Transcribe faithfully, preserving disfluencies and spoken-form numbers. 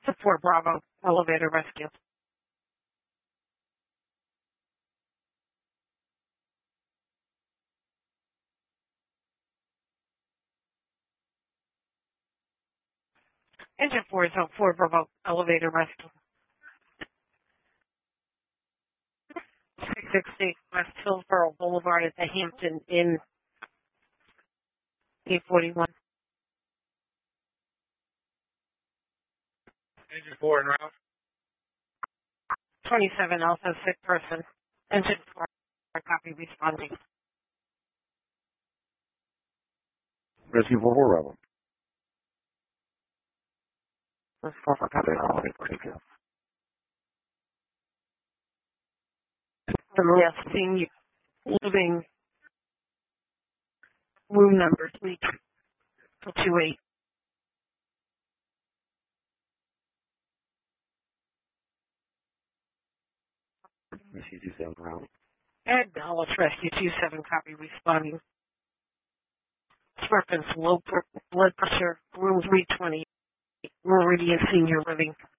Support Bravo, elevator rescue. Engine four is out four Bravo, elevator rescue. six sixty West Hillsborough Boulevard at the Hampton Inn, eight forty-one. Engine four en route. twenty-seven, also sick person. Engine four, copy responding. Rescue four four Bravo. Let's go for copy. The last thing you living room number three two eight. Rescue two seven route. Ed Dallas Rescue two seven, copy responding. Reference low blood pressure, room three twenty, Meridian Senior Living.